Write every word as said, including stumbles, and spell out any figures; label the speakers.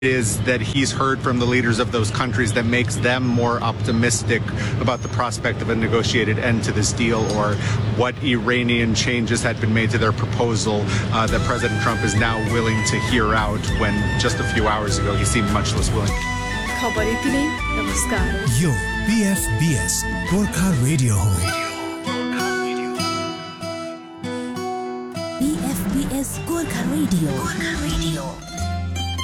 Speaker 1: is that he's heard from the leaders of those countries that makes them more optimistic about the prospect of a negotiated end to this deal, or what Iranian changes had been made to their proposal uh, that President Trump is now willing to hear out when just a few hours ago he seemed much less willing.
Speaker 2: खबर यति नै नमस्कार
Speaker 3: यो पीएफबीएस Gorkha radio हो
Speaker 4: पीएफबीएस Gorkha radio Gorkha radio